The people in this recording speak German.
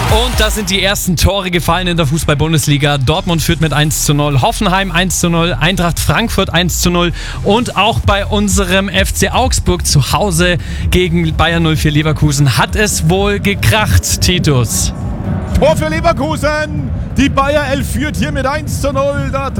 Und da sind die ersten Tore gefallen in der Fußball-Bundesliga. Dortmund führt mit 1:0, Hoffenheim 1:0, Eintracht Frankfurt 1:0 und auch bei unserem FC Augsburg zu Hause gegen Bayer 04 Leverkusen hat es wohl gekracht, Titus. Tor für Leverkusen. Die Bayer 11 führt hier mit 1:0.